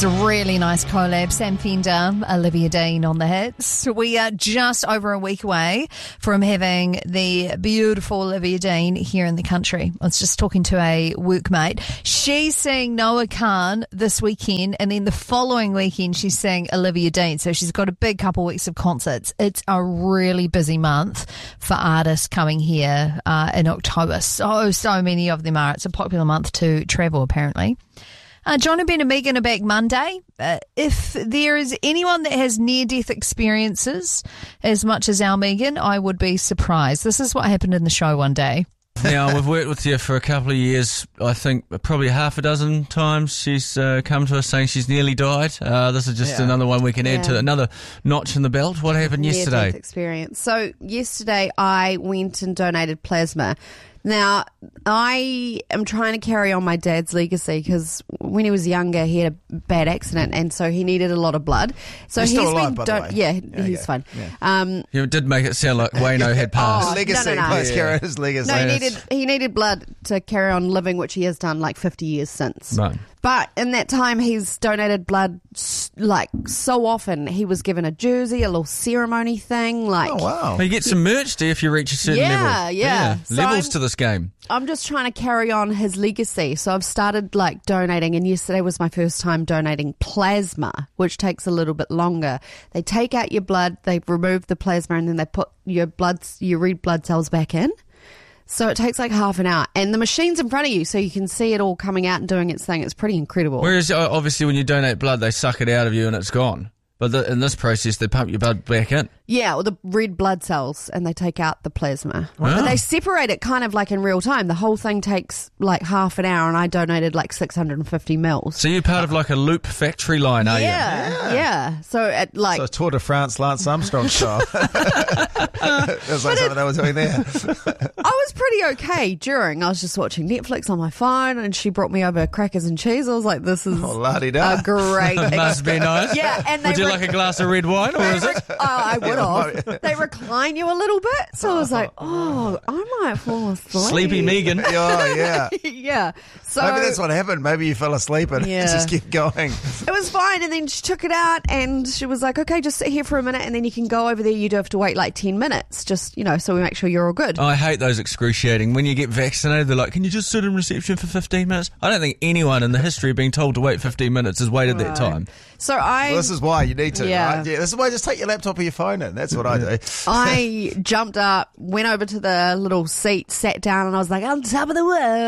was a really nice collab. Sam Fender, Olivia Dean on the hits. We are just over a week away from having the beautiful Olivia Dean here in the country. I was just talking to a workmate. She's seeing Noah Khan this weekend, and then the following weekend she's seeing Olivia Dean. So she's got a big couple weeks of concerts. It's a really busy month for artists coming here in October. So many of them are. It's a popular month to travel, apparently. John and Ben and Megan are back Monday. If there is anyone that has near-death experiences as much as our Megan, I would be surprised. This is what happened in the show one day. Now, we've worked with you for a couple of years. I think probably half a dozen times she's come to us saying she's nearly died. This is just another one we can add to another notch in the belt. What happened yesterday? Near-death experience. So yesterday I went and donated plasma. Now, I am trying to carry on my dad's legacy because when he was younger, he had a bad accident and so he needed a lot of blood. So he's still alive, by the way. Yeah, he's fine. Yeah. You did make it sound like Wayno had passed. Legacy, no. please carry on his legacy. No, he needed blood to carry on living, which he has done like 50 years since. Right. But in that time, he's donated blood like so often. He was given a jersey, a little ceremony thing. Like, oh, wow. You get some merch, do you, if you reach a certain level? Yeah. So levels to this game. I'm just trying to carry on his legacy. So I've started like donating, and yesterday was my first time donating plasma, which takes a little bit longer. They take out your blood, they remove the plasma, and then they put your red blood cells back in. So it takes like half an hour, and the machine's in front of you, so you can see it all coming out and doing its thing. It's pretty incredible. Whereas obviously when you donate blood, they suck it out of you and it's gone. But in this process, they pump your blood back in. Yeah, or the red blood cells, and they take out the plasma. Wow. But they separate it kind of like in real time. The whole thing takes like half an hour, and I donated like 650 mils. So you're part of like a loop factory line, are you? Yeah. So at like... So Tour de France, Lance Armstrong style. That's like something they were doing there. I was pretty okay during. I was just watching Netflix on my phone, and she brought me over crackers and cheese. I was like, this is la-di-da. a great Must be nice. Yeah, and would you like a glass of red wine, or is it? I would have. They recline you a little bit, so I was like, oh, I might fall asleep. Sleepy Megan. Oh, yeah. Yeah. So maybe that's what happened. Maybe you fell asleep and just kept going. It was fine, and then she took it out, and she was like, okay, just sit here for a minute, and then you can go over there. You do have to wait like 10 minutes, just, so we make sure you're all good. I hate those excruciating. When you get vaccinated, they're like, can you just sit in reception for 15 minutes? I don't think anyone in the history of being told to wait 15 minutes has waited that time. So well, this is why you need to, Yeah. right? Yeah, this is why just take your laptop or your phone in. That's what I do. I jumped up, went over to the little seat, sat down, and I was like, on top of the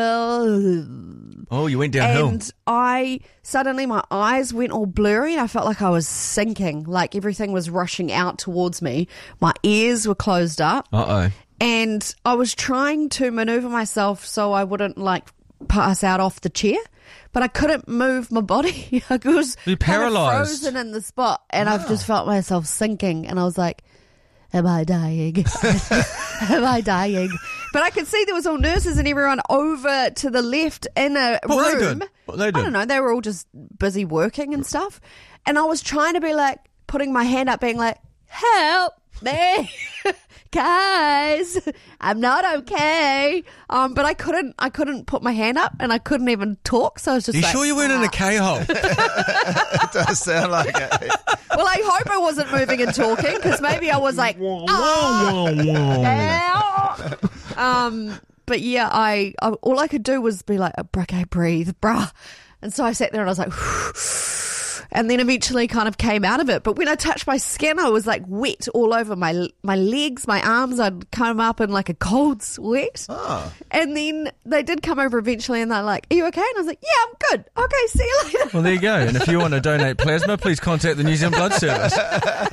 world. Oh, you went downhill. And suddenly my eyes went all blurry, and I felt like I was sinking, like everything was rushing out towards me. My ears were closed up. Uh-oh. And I was trying to maneuver myself so I wouldn't like pass out off the chair, but I couldn't move my body. I was You're kind of paralysed. frozen in the spot, and I've just felt myself sinking, and I was like, am I dying? Am I dying? But I could see there was all nurses and everyone over to the left in a room. What they did? I don't know. They were all just busy working and stuff. And I was trying to be like, putting my hand up, being like, help me. Guys, I'm not okay. But I couldn't put my hand up, and I couldn't even talk. So I was just You like, sure you weren't in a K-hole? It does sound like it. well, I hope I wasn't moving and talking, because maybe I was like, but yeah, I all I could do was be like, okay, breathe, bruh. And so I sat there and I was like, and then eventually kind of came out of it. But when I touched my skin, I was like wet all over my legs, my arms. I'd come up in like a cold sweat. Oh. And then they did come over eventually, and they're like, are you okay? And I was like, yeah, I'm good. Okay, see you later. Well, there you go. And if you want to donate plasma, please contact the New Zealand Blood Service.